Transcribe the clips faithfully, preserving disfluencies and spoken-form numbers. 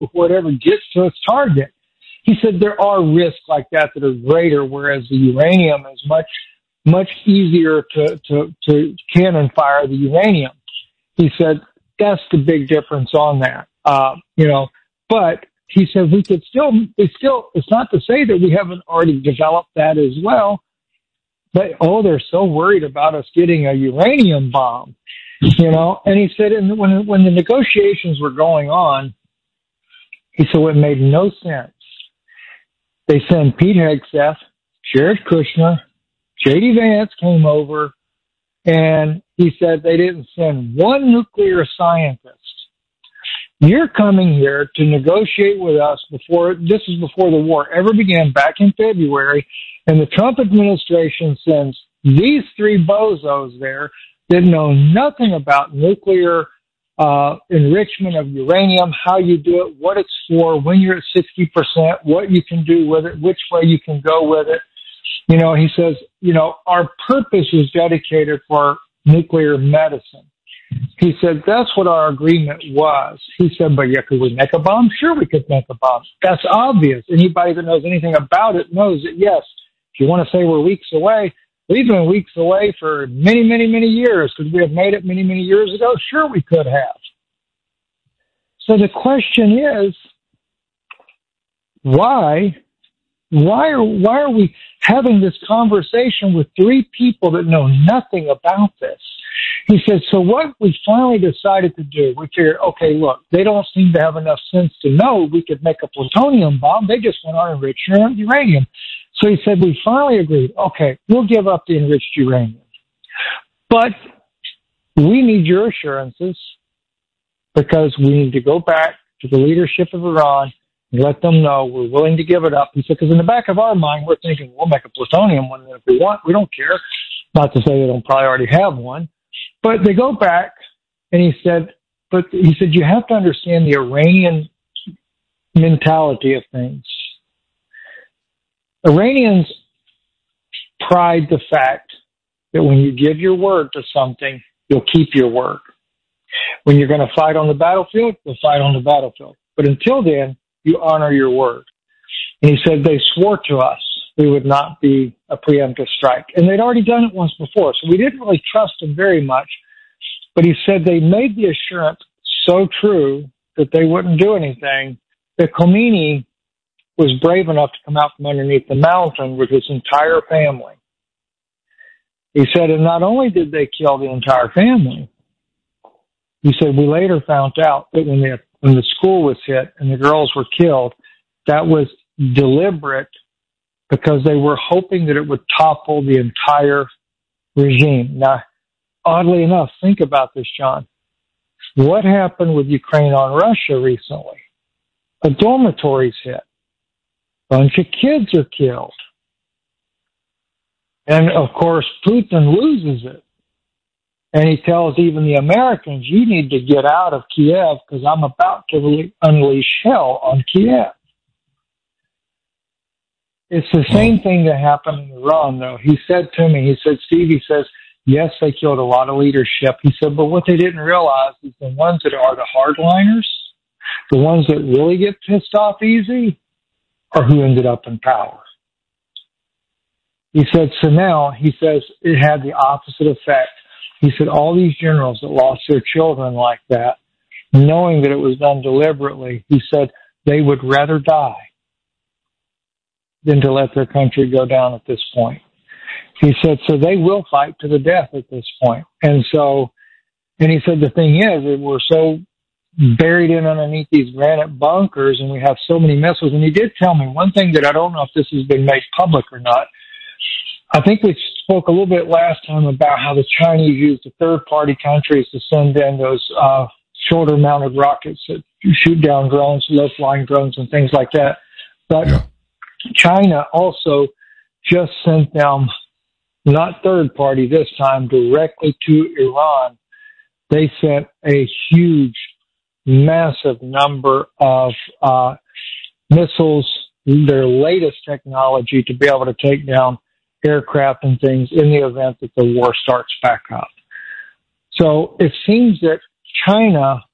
before it ever gets to its target. He said there are risks like that that are greater, whereas the uranium is much, much easier to, to, to cannon fire the uranium. He said that's the big difference on that. Uh, you know, but he said we could still, it's still, it's not to say that we haven't already developed that as well, but, oh, they're so worried about us getting a uranium bomb, you know. And he said and when, when the negotiations were going on, he said it made no sense. They sent Pete Hegseth, Jared Kushner, J D Vance came over, and he said they didn't send one nuclear scientist. You're coming here to negotiate with us before, this is before the war ever began back in February, and the Trump administration sends these three bozos there that know nothing about nuclear uh, enrichment of uranium, how you do it, what it's for, when you're at sixty percent, what you can do with it, which way you can go with it. You know, he says, you know, our purpose is dedicated for nuclear medicine. He said, that's what our agreement was. He said, but yeah, could we make a bomb? Sure, we could make a bomb. That's obvious. Anybody that knows anything about it knows that, yes, if you want to say we're weeks away, we've been weeks away for many, many, many years. Could we have made it many, many years ago? Sure, we could have. So the question is, why, why are, why are we having this conversation with three people that know nothing about this? He said, so what we finally decided to do, we figured, okay, look, they don't seem to have enough sense to know we could make a plutonium bomb. They just want to enrich uranium. So he said, we finally agreed, okay, we'll give up the enriched uranium. But we need your assurances because we need to go back to the leadership of Iran and let them know we're willing to give it up. He said, because in the back of our mind, we're thinking we'll make a plutonium one if we want. We don't care. Not to say they don't probably already have one. But they go back, and he said, but he said, you have to understand the Iranian mentality of things. Iranians pride the fact that when you give your word to something, you'll keep your word. When you're going to fight on the battlefield, you'll fight on the battlefield. But until then, you honor your word. And he said they swore to us we would not be a preemptive strike. And they'd already done it once before, so we didn't really trust them very much. But he said they made the assurance so true that they wouldn't do anything that Khomeini was brave enough to come out from underneath the mountain with his entire family. He said, and not only did they kill the entire family, he said, we later found out that when the, when the school was hit and the girls were killed, that was deliberate because they were hoping that it would topple the entire regime. Now, oddly enough, think about this, John. What happened with Ukraine on Russia recently? A dormitory's hit. A bunch of kids are killed. And, of course, Putin loses it. And he tells even the Americans, you need to get out of Kiev because I'm about to unleash hell on Kiev. It's the same thing that happened in Iran, though. He said to me, he said, Steve, he says, yes, they killed a lot of leadership. He said, but what they didn't realize is the ones that are the hardliners, the ones that really get pissed off easy, are who ended up in power. He said, so now, he says, it had the opposite effect. He said, all these generals that lost their children like that, knowing that it was done deliberately, he said, they would rather die than to let their country go down at this point. He said, so they will fight to the death at this point. And so, and he said, the thing is, that we're so buried in underneath these granite bunkers and we have so many missiles. And he did tell me one thing that I don't know if this has been made public or not. I think we spoke a little bit last time about how the Chinese used the third-party countries to send in those uh, shoulder-mounted rockets that shoot down drones, low-flying drones, and things like that. But yeah. China also just sent them, not third-party this time, directly to Iran. They sent a huge, massive number of uh, missiles, their latest technology to be able to take down aircraft and things in the event that the war starts back up. So it seems that China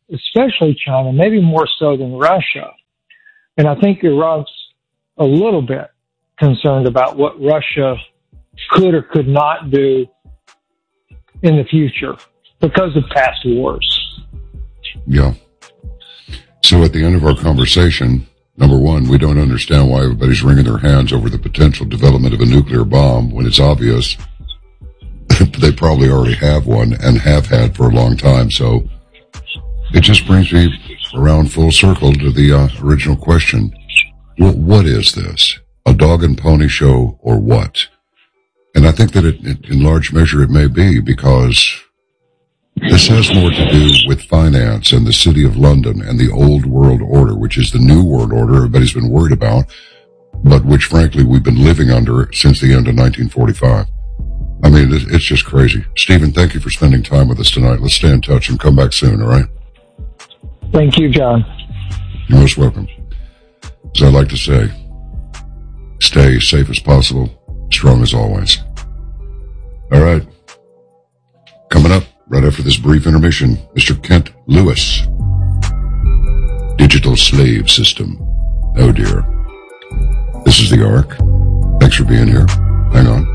especially China, maybe more so than Russia. And I think Iran's a little bit concerned about what Russia could or could not do in the future because of past wars. Yeah. So at the end of our conversation, number one, we don't understand why everybody's wringing their hands over the potential development of a nuclear bomb when it's obvious they probably already have one and have had for a long time. So it just brings me around full circle to the uh, original question. Well, what is this? A dog and pony show or what? And I think that it, it, in large measure it may be, because this has more to do with finance and the City of London and the old world order, which is the new world order everybody's been worried about, but which frankly we've been living under since the end of nineteen forty-five. I mean, it's just crazy. Stephen, thank you for spending time with us tonight. Let's stay in touch and come back soon, all right? Thank you, John. You're most welcome. As I like to say, stay safe as possible, strong as always. All right. Coming up right after this brief intermission, Mister Kent Lewis. Digital slave system. Oh, dear. This is the Ark. Thanks for being here. Hang on.